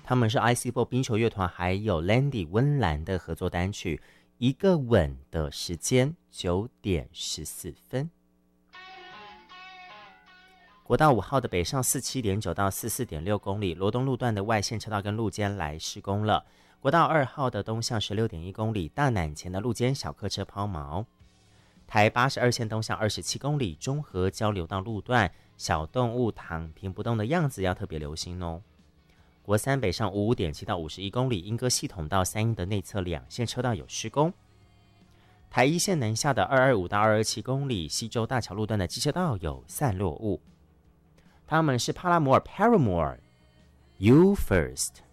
他们是 ICBO 冰球乐团还有 Landy 温岚的合作单曲，一个吻的时间9点14分。国道5号的北上 47.9 到 44.6 公里，罗东路段的外线车道跟路肩来施工了。国道2号的东向 16.1 公里，大南前的路肩小客车抛锚。台82线东向27公里，中和交流道路段小动物躺平不动的样子要特别留心哦。国3北上 55.7 到51公里，莺歌系统到三鶯的内侧两线车道有施工。台1线南下的225到227公里，西洲大桥路段的机车道有散落物。他们是帕拉摩尔 Paramore You First。